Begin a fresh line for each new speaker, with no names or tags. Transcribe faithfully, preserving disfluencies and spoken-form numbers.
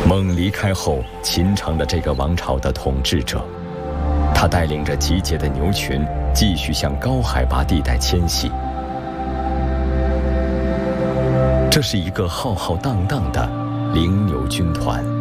蒙离开后，秦成了这个王朝的统治者。他带领着集结的牛群，继续向高海拔地带迁徙。这是一个浩浩荡荡的羚牛军团。